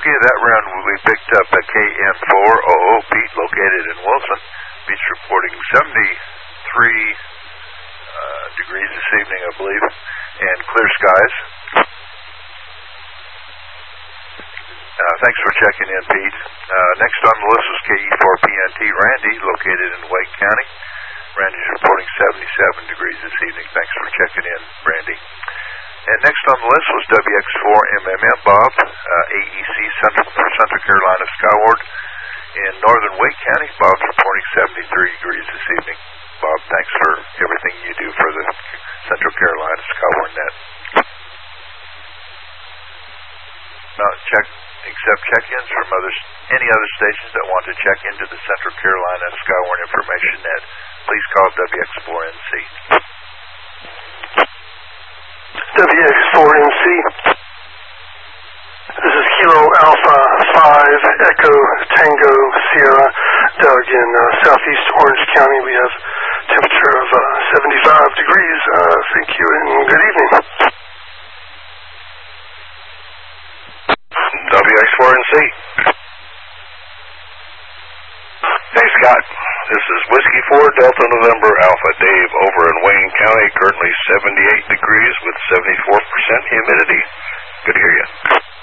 Whiskey. That round will be picked up at KN400 Pete, located in Wilson. Beach reporting 73 degrees this evening, I believe, and clear skies. Thanks for checking in, Pete. Next on the list is KE4PNT Randy, located in Wake County. Randy's reporting 77 degrees this evening. Thanks for checking in, Randy. And next on the list was WX4MMM Bob, AEC Central Carolina Skyward. In northern Wake County, Bob's reporting 73 degrees this evening. Bob, thanks for everything you do for the Central Carolina Skyward Net. Now, accept check-ins from any other stations that want to check into the Central Carolina Skyward Information Net. Please call WX4NC. WX4NC. This is Kilo Alpha 5 Echo Tango Sierra. Doug in southeast Orange County. We have temperature of 75 degrees. Thank you and good evening. WX4NC. Hey, Scott. This is Whiskey 4 Delta November Alpha Dave over in Wayne County. Currently 78 degrees with 74% humidity. Good to hear you.